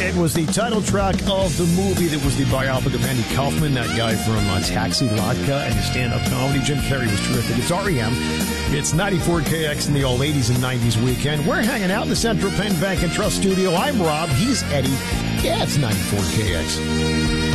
It was the title track of the movie that was the biopic of Andy Kaufman, that guy from Taxi, Latka, and the stand-up comedy. Jim Carrey was terrific. It's REM. It's 94 KX in the all 80s and 90s weekend. We're hanging out in the Central Penn Bank and Trust studio. I'm Rob. He's Eddie. Yeah, it's 94 KX.